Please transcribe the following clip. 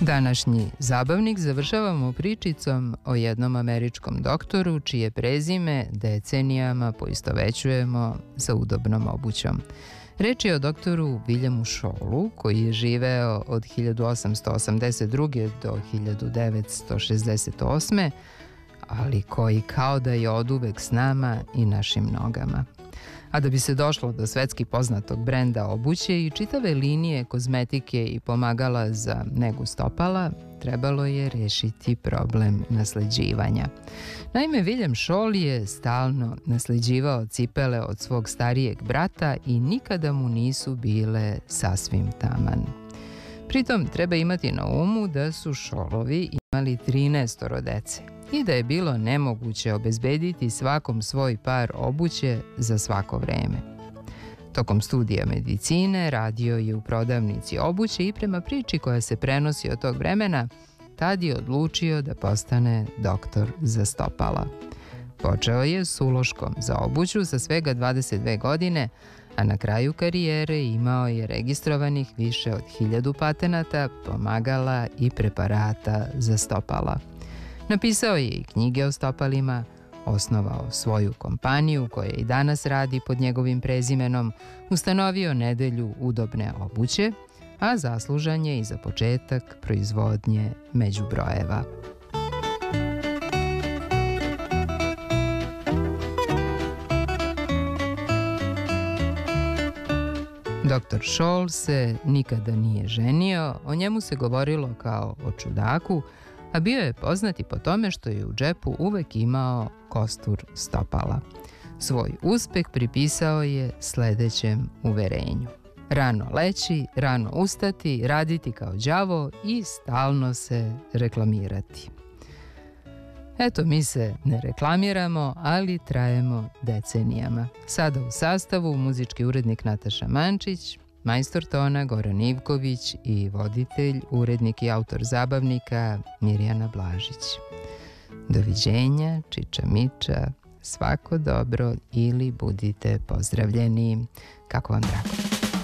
Današnji zabavnik završavamo pričicom o jednom američkom doktoru čije prezime decenijama poistovećujemo sa udobnom obućom. Reč je o doktoru Williamu Shawu, koji je živeo od 1882. do 1968. ali koji kao da je oduvek s nama i našim nogama. A da bi se došlo do svetski poznatog brenda obuće i čitave linije kozmetike i pomagala za negu stopala, trebalo je rešiti problem nasleđivanja. Naime, William Shaw je stalno nasleđivao cipele od svog starijeg brata i nikada mu nisu bile sasvim taman. Pritom treba imati na umu da su Shawovi imali 13 dece i da je bilo nemoguće obezbediti svakom svoj par obuće za svako vreme. Tokom studija medicine radio je u prodavnici obuće i prema priči koja se prenosi od tog vremena, tad je odlučio da postane doktor za stopala. Počeo je s uloškom za obuću sa svega 22 godine, a na kraju karijere imao je registrovanih više od 1000 patenata, pomagala i preparata za stopala. Napisao je i knjige o stopalima, osnovao svoju kompaniju koja i danas radi pod njegovim prezimenom, ustanovio nedelju udobne obuće, a zaslužan je i za početak proizvodnje međubrojeva. Dr. Shaw se nikada nije ženio, o njemu se govorilo kao o čudaku, a bio je poznat i po tome što je u džepu uvek imao kostur stopala. Svoj uspeh pripisao je sledećem uverenju: rano leći, rano ustati, raditi kao đavo i stalno se reklamirati. Eto, mi se ne reklamiramo, ali trajemo decenijama. Sada u sastavu muzički urednik Nataša Mančić, majstor tona Goran Ivković i voditelj, urednik i autor zabavnika Mirjana Blažić. Doviđenja, čiča miča, svako dobro ili budite pozdravljeni. Kako vam drago.